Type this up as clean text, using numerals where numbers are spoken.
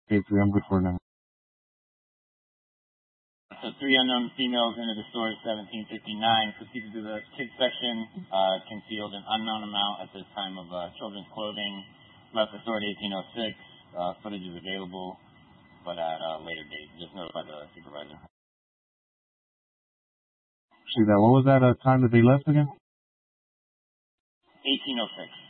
Okay, 3, I'm good for now. So 3 unknown females entered the store at 17:59, proceeded to the kids section, concealed an unknown amount at the time of children's clothing, left the store at 18:06. Footage is available, but at a later date. Just notify the supervisor. See that? What was that time that they left again? 18:06.